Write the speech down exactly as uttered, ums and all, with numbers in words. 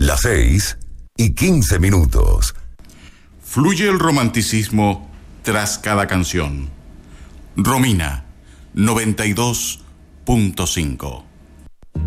Las seis y quince minutos. Fluye el romanticismo tras cada canción. Romina, noventa y dos punto cinco.